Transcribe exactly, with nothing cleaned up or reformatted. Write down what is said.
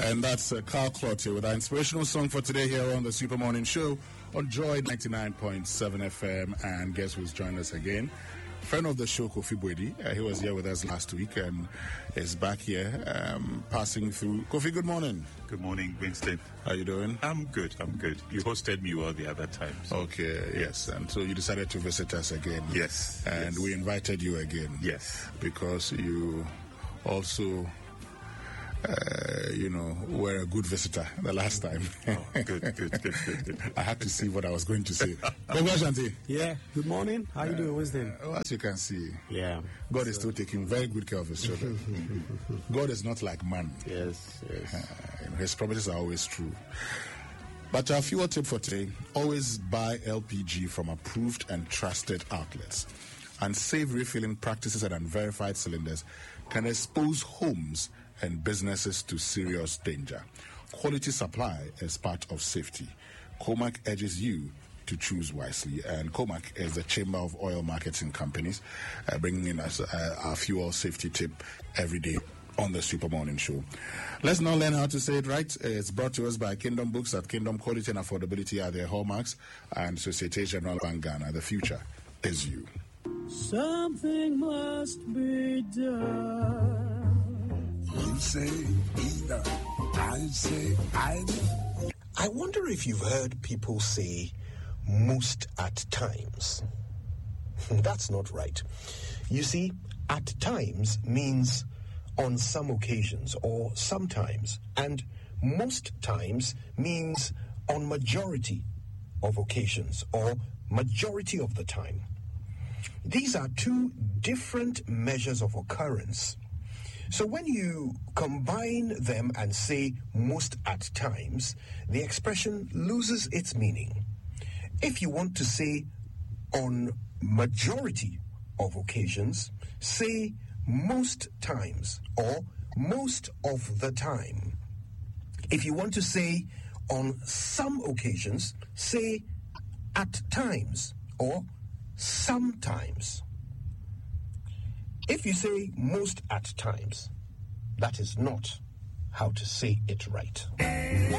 And that's uh, Carl Cloutier with our inspirational song for today here on the Super Morning Show on Joy ninety-nine point seven F M. And guess who's joined us again? Friend of the show, Kofi Boadi. Uh, he was here with us last week and is back here um, passing through. Kofi, good morning. Good morning, Winston. How you doing? I'm good, I'm good. You hosted me well the other time. So. Okay, yes. And so you decided to visit us again. Yes. And yes. we invited you again. Yes. Because you also... Uh, you know, were a good visitor the last time. Oh, good, good, good, good, good. I had to see what I was going to say. Congratulations. Yeah, good morning. How you doing, Winston? Uh, as you can see, yeah, God so. is still taking very good care of his children. God is not like man. Yes, yes. Uh, his promises are always true. But our fuel tip for today, always buy L P G from approved and trusted outlets. Unsafe refilling practices and unverified cylinders can expose homes and businesses to serious danger. Quality supply is part of safety. Comac urges you to choose wisely. And Comac is the Chamber of Oil Marketing Companies, uh, bringing in us uh, our fuel safety tip every day on the Super Morning Show. Let's now learn how to say it right. It's brought to us by Kingdom Books. At Kingdom, quality and affordability are their hallmarks. And Societe Generale Bank Ghana, the future is you. Something must be done. You say either, I say either. I wonder if you've heard people say most at times. That's not right. You see, at times means on some occasions or sometimes, and most times means on majority of occasions or majority of the time. These are two different measures of occurrence. So when you combine them and say most at times, the expression loses its meaning. If you want to say on majority of occasions, say most times or most of the time. If you want to say on some occasions, say at times or sometimes. If you say most at times, that is not how to say it right.